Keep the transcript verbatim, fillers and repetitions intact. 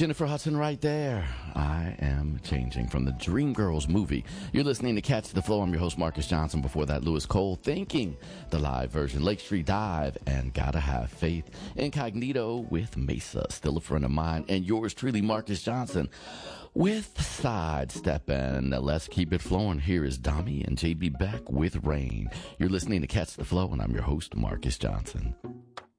Jennifer Hudson right there. I am changing from the Dreamgirls movie. You're listening to Catch the Flow. I'm your host, Marcus Johnson. Before that, Lewis Cole, Thinking, the live version, Lake Street Dive, and Gotta Have Faith. Incognito with Mesa, still a friend of mine, and yours truly, Marcus Johnson, with Sidestep. And let's keep it flowing. Here is Dami and J B Beck with Rain. You're listening to Catch the Flow, and I'm your host, Marcus Johnson.